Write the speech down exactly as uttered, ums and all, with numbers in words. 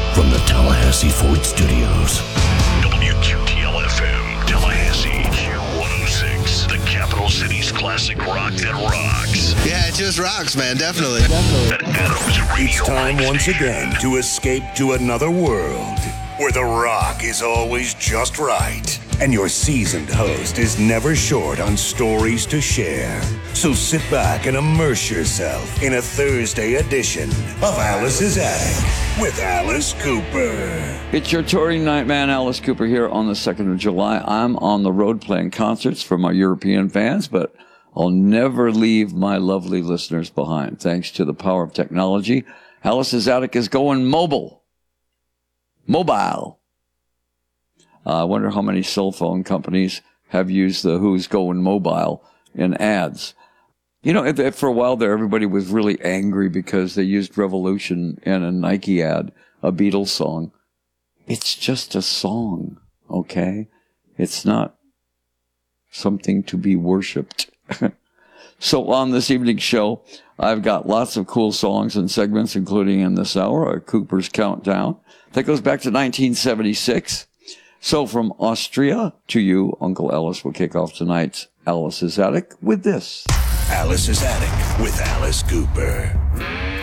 from the Tallahassee Ford Studios. W Q T L F M, Tallahassee, Q one oh six, the capital city's classic rock that rocks. Yeah, it just rocks, man, definitely. That Adams Radio It's time Rock once Station. again to escape to another world where the rock is always just right. And your seasoned host is never short on stories to share. So sit back and immerse yourself in a Thursday edition of Alice's Attic with Alice Cooper. It's your touring night, man. Alice Cooper here on the second of July. I'm on the road playing concerts for my European fans, but I'll never leave my lovely listeners behind. Thanks to the power of technology, Alice's Attic is going mobile. Mobile. Uh, I wonder how many cell phone companies have used the Who's Going Mobile in ads. You know, if, if for a while there, everybody was really angry because they used Revolution in a Nike ad, a Beatles song. It's just a song, okay? It's not something to be worshipped. So on this evening's show, I've got lots of cool songs and segments, including in this hour, a Cooper's Countdown. That goes back to nineteen seventy-six. So from Austria to you, Uncle Ellis will kick off tonight's Alice's Attic with this. Alice's Attic with Alice Cooper.